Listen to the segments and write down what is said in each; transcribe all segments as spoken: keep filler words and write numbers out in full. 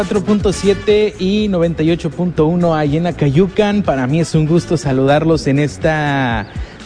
cuatro punto siete y noventa y ocho punto uno allá en Acayucan. Para mí es un gusto saludarlos en esta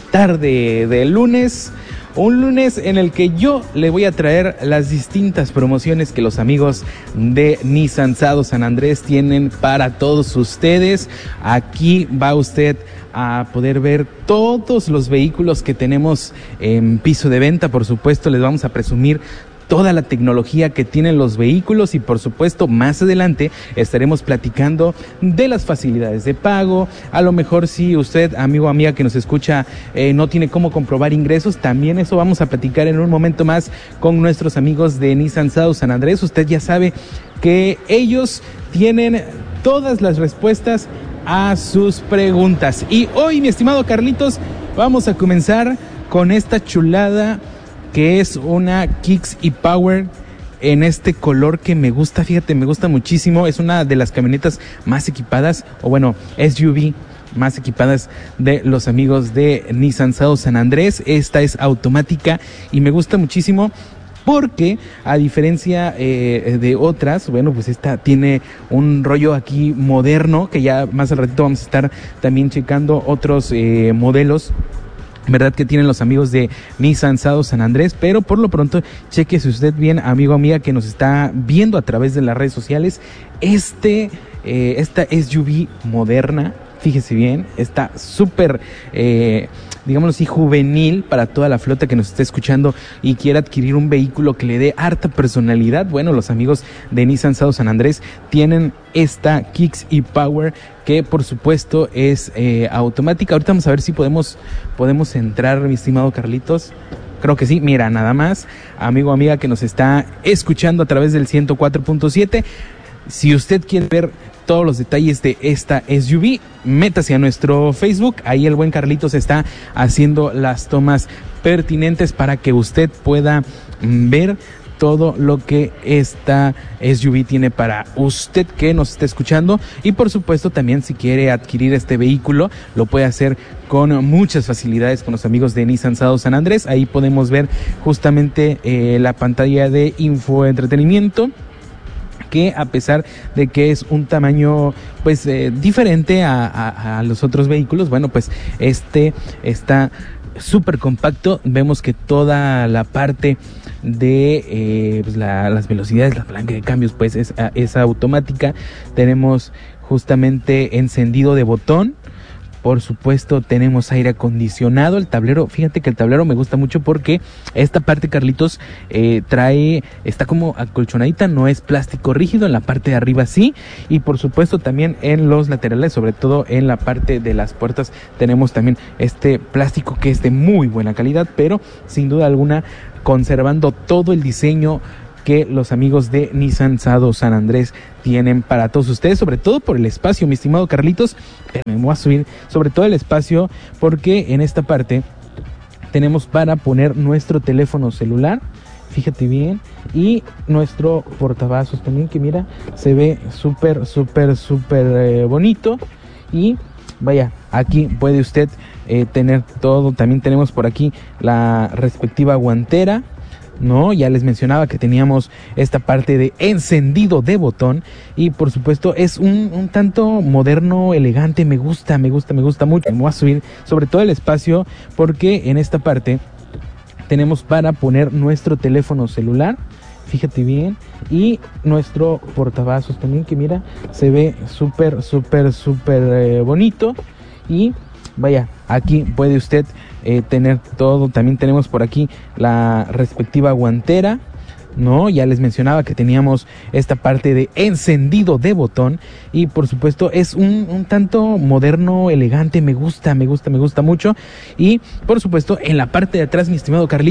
tarde de lunes. Un lunes en el que yo le voy a traer las distintas promociones que los amigos de Nissan Sado San Andrés tienen para todos ustedes. Aquí va usted a poder ver todos los vehículos que tenemos en piso de venta. Por supuesto, les vamos a presumir toda la tecnología que tienen los vehículos y por supuesto más adelante estaremos platicando de las facilidades de pago. A lo mejor si usted, amigo o amiga que nos escucha, eh, no tiene cómo comprobar ingresos, también eso vamos a platicar en un momento más con nuestros amigos de Nissan Sado San Andrés. Usted ya sabe que ellos tienen todas las respuestas a sus preguntas. Y hoy, mi estimado Carlitos, vamos a comenzar con esta chulada que es una Kicks e-Power en este color que me gusta, fíjate, me gusta muchísimo. Es una de las camionetas más equipadas, o bueno, S U V más equipadas de los amigos de Nissan Sado San Andrés. Esta es automática y me gusta muchísimo porque, a diferencia eh, de otras, bueno, pues esta tiene un rollo aquí moderno, que ya más al ratito vamos a estar también checando otros eh, modelos, verdad, que tienen los amigos de Nissan Sado San Andrés. Pero por lo pronto, chequese usted bien, amigo o amiga que nos está viendo a través de las redes sociales, este eh, esta S U V moderna, fíjese bien, está súper eh, digámoslo así, juvenil para toda la flota que nos esté escuchando y quiera adquirir un vehículo que le dé harta personalidad. Bueno, los amigos de Nissan Sado San Andrés tienen esta Kicks e-Power, que por supuesto es eh, automática. Ahorita vamos a ver si podemos, podemos entrar, mi estimado Carlitos. Creo que sí. Mira, nada más, amigo o amiga que nos está escuchando a través del ciento cuatro punto siete. Si usted quiere ver todos los detalles de esta S U V, métase a nuestro Facebook. Ahí el buen Carlitos está haciendo las tomas pertinentes para que usted pueda ver todo lo que esta S U V tiene para usted que nos está escuchando. Y por supuesto también, si quiere adquirir este vehículo, lo puede hacer con muchas facilidades con los amigos de Nissan Sado San Andrés. Ahí podemos ver justamente eh, la pantalla de infoentretenimiento, que a pesar de que es un tamaño pues eh, diferente a, a, a los otros vehículos, bueno, pues este está súper compacto. Vemos que toda la parte de eh, pues la, las velocidades, la palanca de cambios pues es, es automática. Tenemos justamente encendido de botón. Por supuesto tenemos aire acondicionado. El tablero, fíjate que el tablero me gusta mucho porque esta parte, Carlitos, eh, trae, está como acolchonadita, no es plástico rígido. En la parte de arriba sí, y por supuesto también en los laterales, sobre todo en la parte de las puertas, tenemos también este plástico que es de muy buena calidad, pero sin duda alguna conservando todo el diseño que los amigos de Nissan Sado San Andrés tienen para todos ustedes, sobre todo por el espacio, mi estimado Carlitos. Pero me voy a subir, sobre todo el espacio, porque en esta parte tenemos para poner nuestro teléfono celular, fíjate bien, y nuestro portavasos también, que mira, se ve súper, súper, súper eh, bonito. Y vaya, aquí puede usted eh, tener todo. También tenemos por aquí la respectiva guantera, ¿no? Ya les mencionaba que teníamos esta parte de encendido de botón y por supuesto es un, un tanto moderno, elegante. Me gusta, me gusta, me gusta mucho. Me voy a subir sobre todo el espacio porque en esta parte tenemos para poner nuestro teléfono celular, fíjate bien, y nuestro portavasos también, que mira, se ve súper, súper, súper eh, bonito. Y vaya, aquí puede usted eh, tener todo. También tenemos por aquí la respectiva guantera, ¿no? Ya les mencionaba que teníamos esta parte de encendido de botón y por supuesto es un, un tanto moderno, elegante. Me gusta, me gusta, me gusta mucho. Y por supuesto en la parte de atrás, mi estimado Carlitos,